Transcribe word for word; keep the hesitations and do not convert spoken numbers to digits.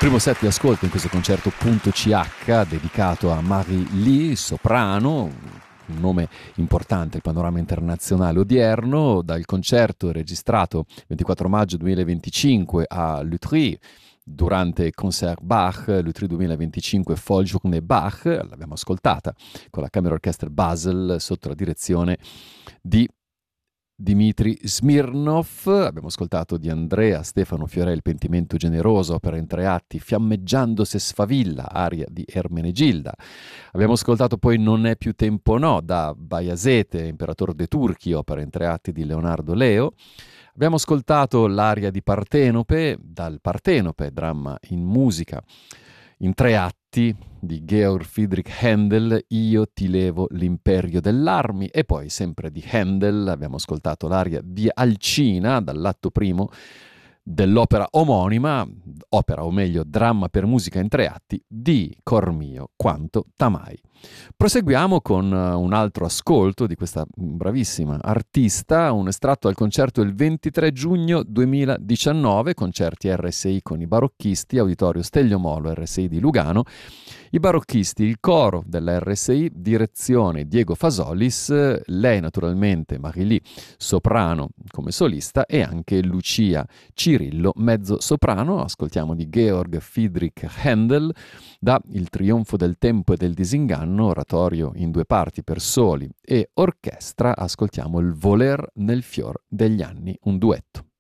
Primo set di ascolto in questo concerto punto C H dedicato a Marie Lee, soprano, un nome importante, il panorama internazionale odierno, dal concerto registrato ventiquattro maggio duemilaventicinque a Lutry durante Concert Bach, Lutry duemilaventicinque Volljournée Bach, l'abbiamo ascoltata con la Camera Orchestra Basel sotto la direzione di Dmitry Smirnov. Abbiamo ascoltato di Andrea Stefano Fiorelli Pentimento generoso, opera in tre atti, Fiammeggiando se sfavilla, aria di Ermenegilda. Abbiamo ascoltato poi Non è più tempo no, da Bajazete, Imperator de Turchi, opera in tre atti di Leonardo Leo. Abbiamo ascoltato l'aria di Partenope, dal Partenope, dramma in musica in tre atti di Georg Friedrich Händel, Io ti levo l'imperio dell'armi, e poi sempre di Händel abbiamo ascoltato l'aria di Alcina dall'atto primo dell'opera omonima, opera o meglio dramma per musica in tre atti di Cor mio quanto t'amai. Proseguiamo con un altro ascolto di questa bravissima artista, un estratto al concerto il ventitré giugno duemiladiciannove, concerti R S I con i barocchisti, Auditorio Steglio Molo R S I di Lugano. I barocchisti, il coro della R S I, direzione Diego Fasolis, lei naturalmente Marie Lee, soprano come solista, e anche Lucia Cirillo, mezzo soprano. Ascoltiamo di Georg Friedrich Händel da Il trionfo del tempo e del disinganno, oratorio in due parti per soli e orchestra. Ascoltiamo il Voler nel fior degli anni, un duetto.